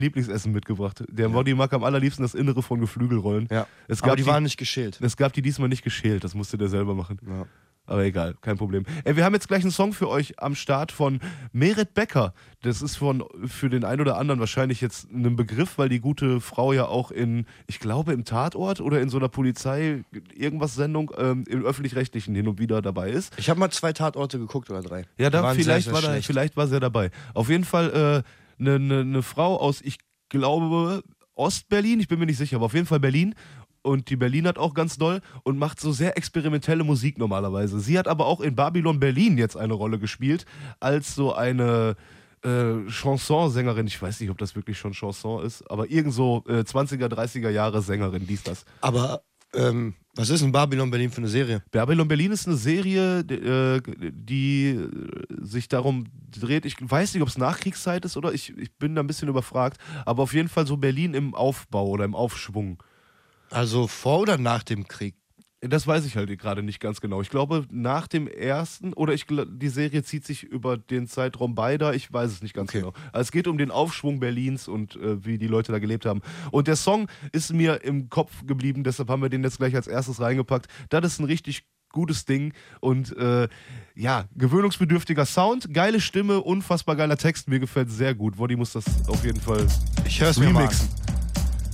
Lieblingsessen mitgebracht. Der Modi mag am allerliebsten das Innere von Geflügelrollen. Ja. Aber die waren nicht geschält. Es gab die diesmal nicht geschält, das musste der selber machen. Ja. Aber egal, kein Problem. Wir haben jetzt gleich einen Song für euch am Start von Meret Becker. Das ist für den einen oder anderen wahrscheinlich jetzt ein Begriff, weil die gute Frau ja auch ich glaube im Tatort oder in so einer Polizei-Irgendwas-Sendung im Öffentlich-Rechtlichen hin und wieder dabei ist. Ich habe mal 2 Tatorte geguckt oder 3. Ja, vielleicht war sie ja dabei. Auf jeden Fall eine Frau aus, ich glaube, Ostberlin, ich bin mir nicht sicher, aber auf jeden Fall Berlin. Und die Berlin hat auch ganz doll und macht so sehr experimentelle Musik normalerweise. Sie hat aber auch in Babylon Berlin jetzt eine Rolle gespielt, als so eine Chansonsängerin. Ich weiß nicht, ob das wirklich schon Chanson ist, aber irgend so 20er, 30er Jahre Sängerin, das. Aber was ist denn Babylon Berlin für eine Serie? Babylon Berlin ist eine Serie, die sich darum dreht. Ich weiß nicht, ob es Nachkriegszeit ist oder ich bin da ein bisschen überfragt, aber auf jeden Fall so Berlin im Aufbau oder im Aufschwung. Also vor oder nach dem Krieg? Das weiß ich halt gerade nicht ganz genau. Ich glaube, nach dem ersten, oder die Serie zieht sich über den Zeitraum beider, ich weiß es nicht ganz genau. Also es geht um den Aufschwung Berlins und wie die Leute da gelebt haben. Und der Song ist mir im Kopf geblieben, deshalb haben wir den jetzt gleich als erstes reingepackt. Das ist ein richtig gutes Ding und gewöhnungsbedürftiger Sound, geile Stimme, unfassbar geiler Text, mir gefällt sehr gut. Woddy muss das auf jeden Fall remixen.